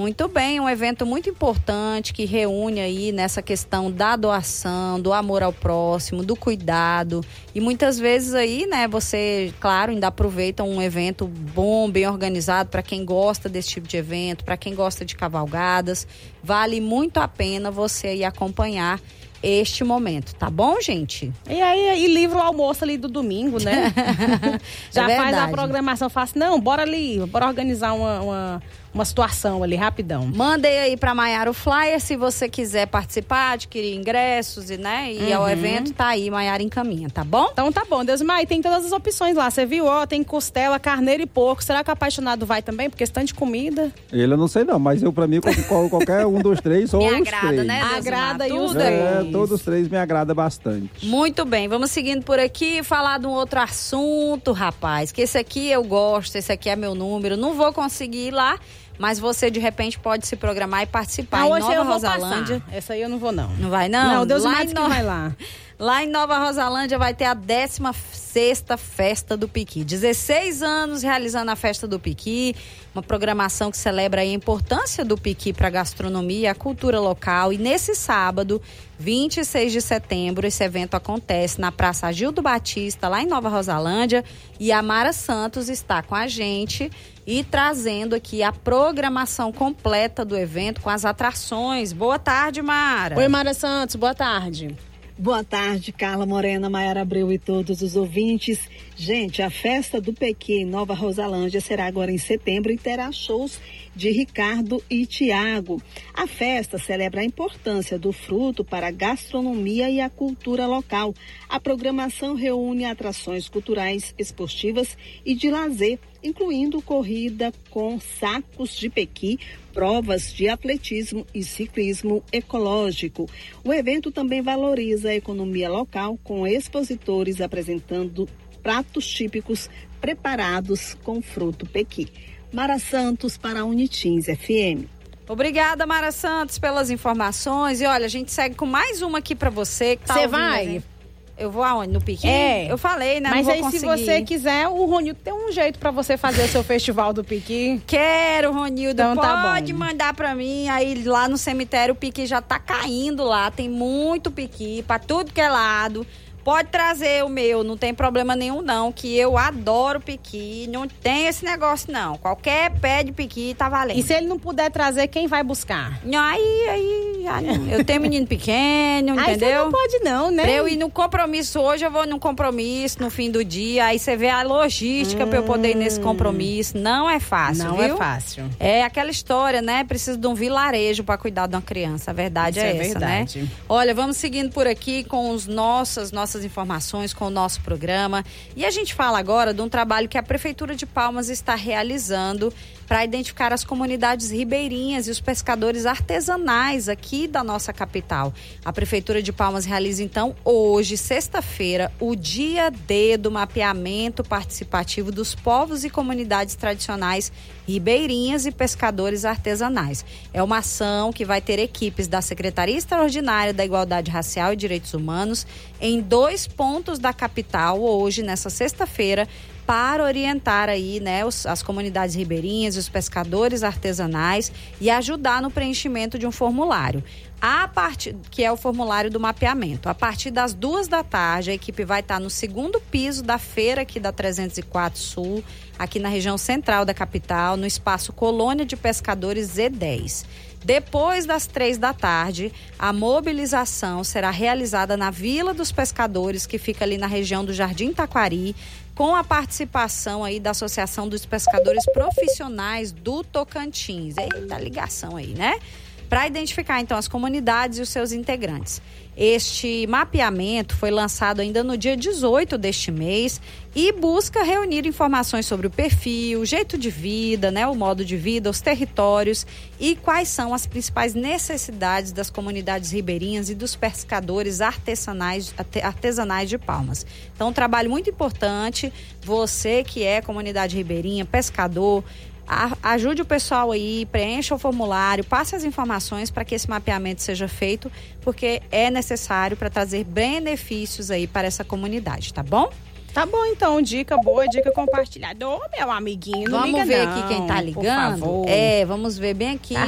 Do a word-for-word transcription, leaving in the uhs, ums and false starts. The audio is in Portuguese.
Muito bem, um evento muito importante que reúne aí nessa questão da doação, do amor ao próximo, do cuidado. E muitas vezes aí, né, você, claro, ainda aproveita um evento bom, bem organizado para quem gosta desse tipo de evento, para quem gosta de cavalgadas. Vale muito a pena você aí acompanhar este momento, tá bom, gente? E aí, e livra o almoço ali do domingo, né? Já é faz a programação, faz, não, bora ali, bora organizar uma, uma, uma situação ali, rapidão. Mandei aí pra Maiara o flyer, se você quiser participar, adquirir ingressos e, né, e Uhum. ao evento, tá aí, Maiara encaminha, tá bom? Então tá bom, Deus, Mai, tem todas as opções lá, você viu, ó, tem costela, carneiro e porco, será que o apaixonado vai também? Porque esse tanto de comida. Ele eu não sei não, mas eu pra mim, qual- qualquer um dos três, ou Me os agrada, três. né, Deus Agrada amar, e os tudo É, três. todos os três me agrada bastante. Muito bem, vamos seguindo por aqui, falar de um outro assunto, rapaz, que esse aqui eu gosto, esse aqui é meu número, não vou conseguir ir lá, mas você de repente pode se programar e participar Não, em hoje Nova eu vou Rosalândia. passar. Essa aí eu não vou, não. Não vai não? Não, Deus lá mais em que No- vai lá. Lá em Nova Rosalândia vai ter a décima sexta Festa do Piqui. dezesseis anos realizando a Festa do Piqui, uma programação que celebra aí a importância do piqui para a gastronomia e a cultura local. E nesse sábado, vinte e seis de setembro, esse evento acontece na Praça Agildo Batista, lá em Nova Rosalândia. E a Mara Santos está com a gente e trazendo aqui a programação completa do evento com as atrações. Boa tarde, Mara. Oi, Mara Santos, boa tarde. Boa tarde, Carla Morena, Maiara Abreu e todos os ouvintes. Gente, a Festa do Pequi em Nova Rosalândia será agora em setembro e terá shows de Ricardo e Tiago. A festa celebra a importância do fruto para a gastronomia e a cultura local. A programação reúne atrações culturais, esportivas e de lazer, incluindo corrida com sacos de pequi, provas de atletismo e ciclismo ecológico. O evento também valoriza a economia local, com expositores apresentando pratos típicos preparados com fruto pequi. Mara Santos para a Unitins F M. Obrigada, Mara Santos, pelas informações. E olha, a gente segue com mais uma aqui pra você. Você Você vai? Eu vou aonde? No Piqui? É. Eu falei, né? Mas não aí, vou se conseguir. você quiser, o Ronildo tem um jeito pra você fazer o seu festival do Piqui. Quero, Ronildo. Então tá Pode bom. mandar pra mim. Aí lá no cemitério o piqui já tá caindo lá. Tem muito piqui pra tudo que é lado. Pode trazer o meu, não tem problema nenhum não, que eu adoro piqui, não tem esse negócio não. Qualquer pé de piqui tá valendo. E se ele não puder trazer, quem vai buscar? Aí, aí, já não. Eu tenho menino pequeno, Aí você entendeu? não pode não, né? Pra eu ir no compromisso hoje, eu vou num compromisso no fim do dia. Aí você vê a logística hum. pra eu poder ir nesse compromisso. Não é fácil, Não viu? é fácil. É aquela história, né? Precisa de um vilarejo pra cuidar de uma criança. A verdade Isso é, é essa, verdade. né? Olha, vamos seguindo por aqui com os nossos, nossas informações, com o nosso programa. E a gente fala agora de um trabalho que a Prefeitura de Palmas está realizando para identificar as comunidades ribeirinhas e os pescadores artesanais aqui da nossa capital. A Prefeitura de Palmas realiza, então, hoje, sexta-feira, o Dia D do mapeamento participativo dos povos e comunidades tradicionais ribeirinhas e pescadores artesanais. É uma ação que vai ter equipes da Secretaria Extraordinária da Igualdade Racial e Direitos Humanos em dois pontos da capital, hoje, nessa sexta-feira, para orientar aí, né, os, as comunidades ribeirinhas, os pescadores artesanais e ajudar no preenchimento de um formulário. A partir, que é o formulário do mapeamento. A partir das duas da tarde, a equipe vai estar no segundo piso da feira aqui da trezentos e quatro Sul, aqui na região central da capital, no espaço Colônia de Pescadores Z dez. Depois das três da tarde, a mobilização será realizada na Vila dos Pescadores, que fica ali na região do Jardim Taquari, com a participação aí da Associação dos Pescadores Profissionais do Tocantins. Eita, ligação aí, né? Para identificar, então, as comunidades e os seus integrantes. Este mapeamento foi lançado ainda no dia dezoito deste mês e busca reunir informações sobre o perfil, o jeito de vida, né, o modo de vida, os territórios e quais são as principais necessidades das comunidades ribeirinhas e dos pescadores artesanais, artesanais de Palmas. Então, um trabalho muito importante. Você que é comunidade ribeirinha, pescador, ajude o pessoal aí, preencha o formulário, passe as informações para que esse mapeamento seja feito, porque é necessário para trazer benefícios aí para essa comunidade, tá bom? Tá bom, então, dica boa, dica compartilhada. Ô, meu amiguinho, não vamos liga ver não, aqui quem tá ligando. por favor. É, vamos ver bem aqui. Tá